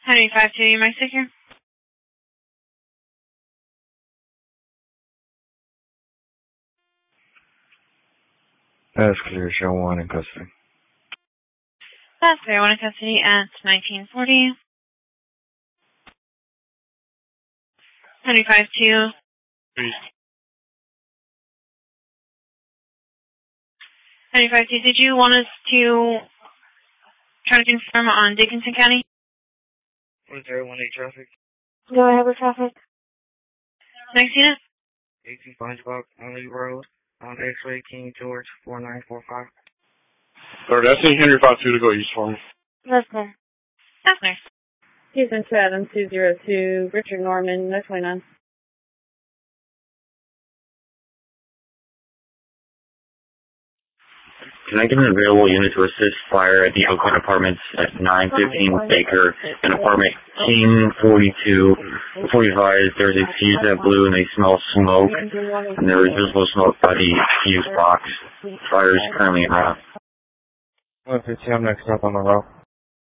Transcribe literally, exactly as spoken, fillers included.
Henry five two, you might stick here? That's clear. Show one in custody. That's clear. One in custody at nineteen forty. Henry five two. Henry five two, did you want us to try to confirm on Dickinson County? one zero one eight traffic. Go ahead with traffic. Next unit? eighteen SpongeBob, Only Road, on X-Ray, King George, four nine four five. Sir, that's in Henry five two to go east for me. That's clear. That's clear. Houston two Adam two zero two, Richard Norman, no twenty-nine. Can I get an available unit to assist fire at the Oakland Apartments at nine fifteen Baker, an apartment King forty-two, forty-five, there's a fuse that blew and they smell smoke, and there was visible smoke by the fuse box. Fire is currently out. one fifteen, I'm next up on the row.